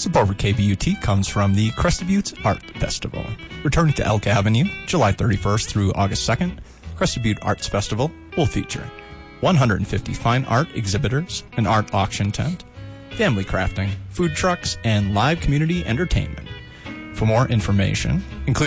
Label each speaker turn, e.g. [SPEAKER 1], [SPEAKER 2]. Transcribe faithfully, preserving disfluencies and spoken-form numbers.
[SPEAKER 1] Support for K B U T comes from the Crested Buttes Art Festival. Returning to Elk Avenue, July thirty-first through August second, Crested Butte Arts Festival will feature one hundred fifty fine art exhibitors, an art auction tent, family crafting, food trucks, and live community entertainment. For more information, including